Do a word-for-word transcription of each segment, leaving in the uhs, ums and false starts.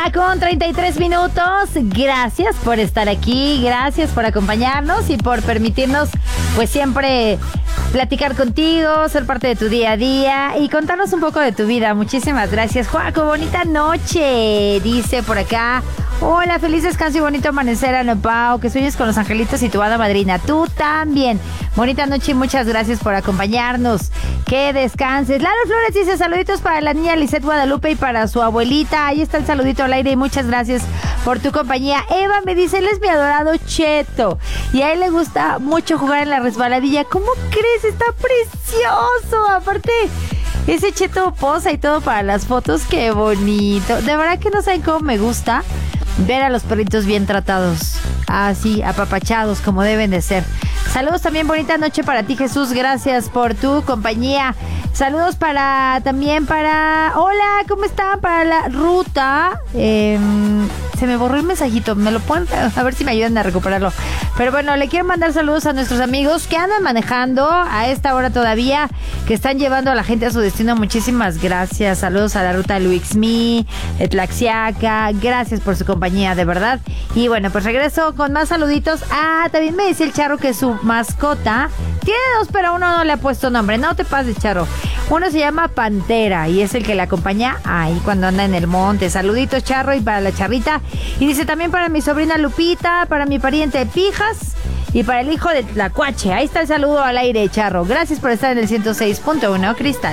una con treinta y tres minutos. Gracias por estar aquí, gracias por acompañarnos y por permitirnos, pues siempre platicar contigo, ser parte de tu día a día y contarnos un poco de tu vida. Muchísimas gracias, Joaco. Bonita noche, dice por acá. Hola, feliz descanso y bonito amanecer, Ana Pao. Que sueñes con los angelitos y tu hada madrina. Tú también. Bonita noche y muchas gracias por acompañarnos. Que descanses. Lalo Flores dice saluditos para la niña Lisette Guadalupe y para su abuelita. Ahí está el saludito al aire y muchas gracias por tu compañía. Eva me dice, él es mi adorado Cheto y a él le gusta mucho jugar en la resbaladilla. ¿Cómo crees? Está precioso. Aparte, ese Cheto posa y todo para las fotos. Qué bonito. De verdad que no saben cómo me gusta ver a los perritos bien tratados, así, apapachados, como deben de ser. Saludos también, bonita noche para ti, Jesús. Gracias por tu compañía. Saludos para, también para... Hola, ¿cómo están? Para la ruta. Eh, se me borró el mensajito. ¿Me lo pueden? A ver si me ayudan a recuperarlo. Pero bueno, le quiero mandar saludos a nuestros amigos que andan manejando a esta hora todavía, que están llevando a la gente a su destino. Muchísimas gracias. Saludos a la ruta Luixmí, de Tlaxiaca. Gracias por su compañía, de verdad. Y bueno, pues regreso con más saluditos. Ah, también me dice el Charro que su mascota tiene dos, pero uno no le ha puesto nombre. No te pases, Charro. Uno se llama Pantera y es el que le acompaña ahí cuando anda en el monte. Saluditos, Charro, y para la Charrita. Y dice también para mi sobrina Lupita, para mi pariente Pijas y para el hijo de Tlacuache. Ahí está el saludo al aire, Charro. Gracias por estar en el ciento seis punto uno Cristal.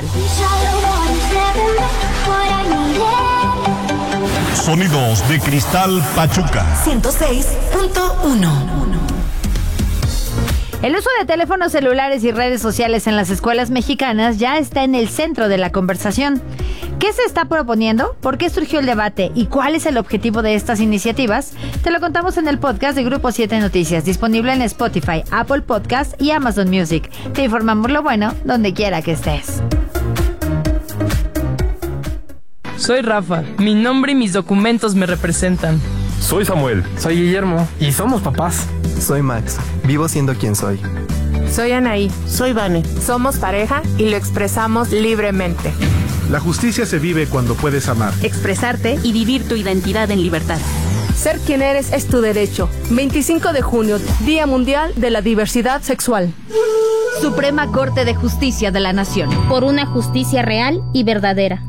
Sonidos de Cristal Pachuca. ciento seis punto uno. El uso de teléfonos celulares y redes sociales en las escuelas mexicanas ya está en el centro de la conversación. ¿Qué se está proponiendo? ¿Por qué surgió el debate? ¿Y cuál es el objetivo de estas iniciativas? Te lo contamos en el podcast de Grupo siete Noticias, disponible en Spotify, Apple Podcast y Amazon Music. Te informamos lo bueno donde quiera que estés. Soy Rafa, mi nombre y mis documentos me representan. Soy Samuel. Soy Guillermo. Y somos papás. Soy Max. Vivo siendo quien soy. Soy Anaí. Soy Vane. Somos pareja y lo expresamos libremente. La justicia se vive cuando puedes amar, expresarte y vivir tu identidad en libertad. Ser quien eres es tu derecho. veinticinco de junio, Día Mundial de la Diversidad Sexual. Suprema Corte de Justicia de la Nación. Por una justicia real y verdadera.